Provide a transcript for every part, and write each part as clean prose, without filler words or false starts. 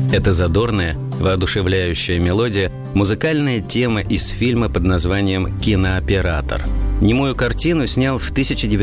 Это задорная, воодушевляющая мелодия – музыкальная тема из фильма под названием «Кинооператор». Немую картину снял в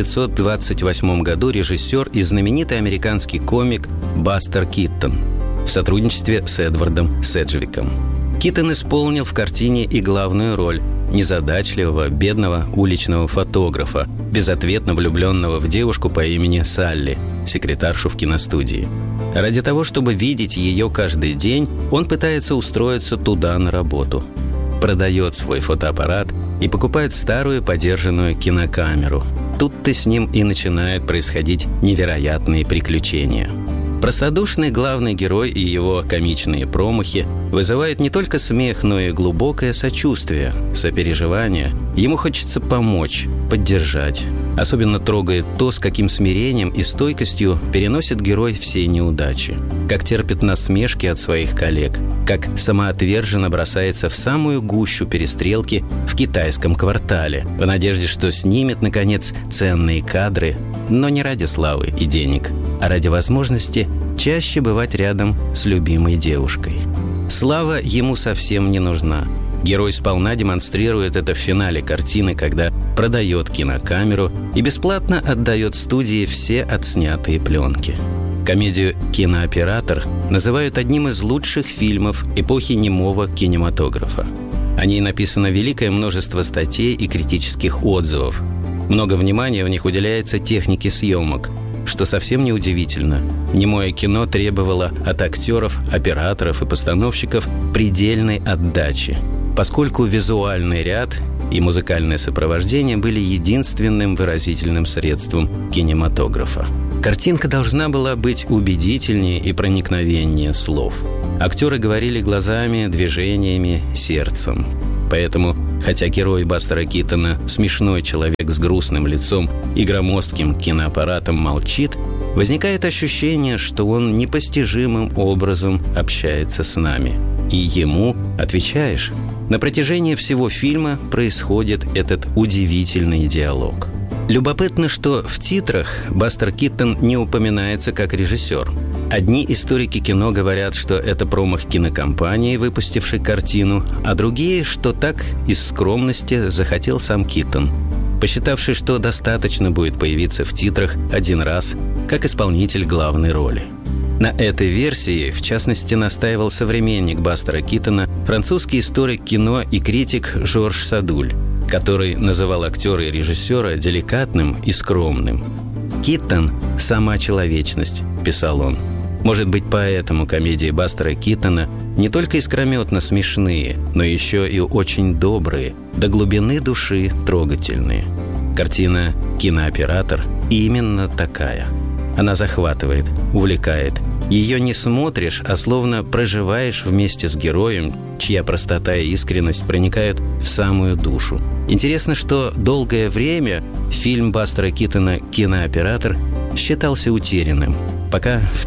1928 году режиссер и знаменитый американский комик Бастер Киттон в сотрудничестве с Эдвардом Седжвиком. Киттон исполнил в картине и главную роль незадачливого, бедного уличного фотографа, безответно влюбленного в девушку по имени Салли, секретаршу в киностудии. Ради того, чтобы видеть ее каждый день, он пытается устроиться туда на работу. Продает свой фотоаппарат и покупает старую подержанную кинокамеру. Тут-то с ним и начинают происходить невероятные приключения. Простодушный главный герой и его комичные промахи вызывают не только смех, но и глубокое сочувствие, сопереживание. Ему хочется помочь, поддержать. Особенно трогает то, с каким смирением и стойкостью переносит герой все неудачи. Как терпит насмешки от своих коллег. Как самоотверженно бросается в самую гущу перестрелки в китайском квартале, в надежде, что снимет, наконец, ценные кадры, но не ради славы и денег, а ради возможности чаще бывать рядом с любимой девушкой. Слава ему совсем не нужна. Герой сполна демонстрирует это в финале картины, когда продает кинокамеру и бесплатно отдает студии все отснятые пленки. Комедию «Кинооператор» называют одним из лучших фильмов эпохи немого кинематографа. О ней написано великое множество статей и критических отзывов. Много внимания в них уделяется технике съемок, что совсем не удивительно. Немое кино требовало от актеров, операторов и постановщиков предельной отдачи, поскольку визуальный ряд и музыкальное сопровождение были единственным выразительным средством кинематографа. Картинка должна была быть убедительнее и проникновеннее слов. Актеры говорили глазами, движениями, сердцем. Поэтому, хотя герой Бастера Киттона, смешной человек с грустным лицом и громоздким киноаппаратом, молчит, возникает ощущение, что он непостижимым образом общается с нами. И ему отвечаешь. На протяжении всего фильма происходит этот удивительный диалог. Любопытно, что в титрах Бастер Киттон не упоминается как режиссер. Одни историки кино говорят, что это промах кинокомпании, выпустившей картину, а другие, что так из скромности захотел сам Киттон, посчитавший, что достаточно будет появиться в титрах один раз, как исполнитель главной роли. На этой версии, в частности, настаивал современник Бастера Киттона, французский историк кино и критик Жорж Садуль, который называл актера и режиссера деликатным и скромным. «Киттон – сама человечность», – писал он. Может быть, поэтому комедии Бастера Киттона не только искрометно смешные, но еще и очень добрые, до глубины души трогательные. Картина «Кинооператор» именно такая. Она захватывает, увлекает. Ее не смотришь, а словно проживаешь вместе с героем, чья простота и искренность проникают в самую душу. Интересно, что долгое время фильм Бастера Киттона «Кинооператор» считался утерянным, пока в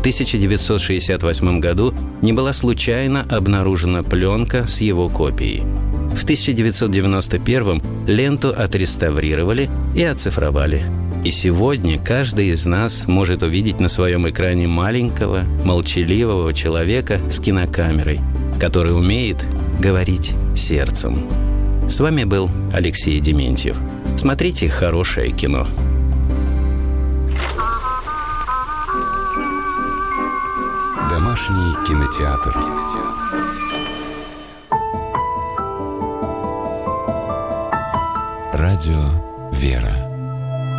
1968 году не была случайно обнаружена пленка с его копией. В 1991 ленту отреставрировали и оцифровали. И сегодня каждый из нас может увидеть на своем экране маленького, молчаливого человека с кинокамерой, который умеет говорить сердцем. С вами был Алексей Дементьев. Смотрите хорошее кино. Домашний кинотеатр. Радио «Вера».